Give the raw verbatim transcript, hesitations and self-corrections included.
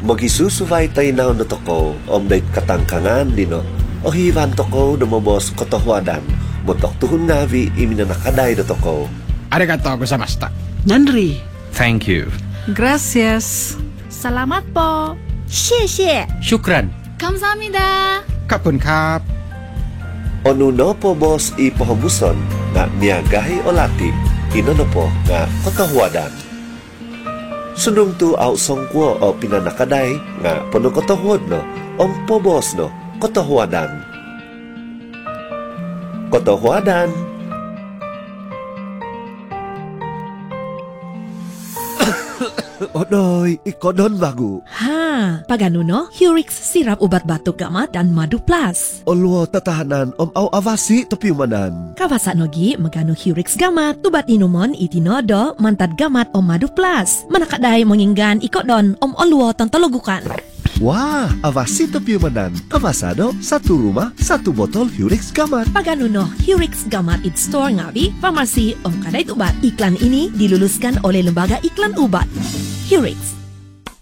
Magisusuvay tayo na no toko, om day katangkangan dino. O hivan toko dumobos kotohwadan, mutok tuhun ngavi imina nakaday do toko. Arigatou gozaimashita. Nandri. Thank you. Gracias. Salamat po. 谢谢 Shukran. 감사합니다. Kapun kap. Onuno po boss ipohamuson nga niyagahi o lati, inono po nga kotohwadan. Sunong tu au songkwo o pinanakaday nga puno kotohwad no, om po boss no, kotohwadan. Kotohwadan. Odoy, ikodon bagu. Ha, pagano no? Hurix sirap ubat batuk gamat dan madu plus. Olwo tatahanan om au avasi topiumanan. Kawasa nogi magano Hurix gamat, tubat inumon itinodo mantad gamat om madu plus. Manakaday menginggan ikodon om olwo tontologukan. Wah, avasi topiumanan. Kawasado, satu rumah, satu botol Hurix gamat. Pagano no, Hurix gamat it store ngabi, farmasi om kadai ubat. Iklan ini diluluskan oleh Lembaga Iklan Ubat. Hurix.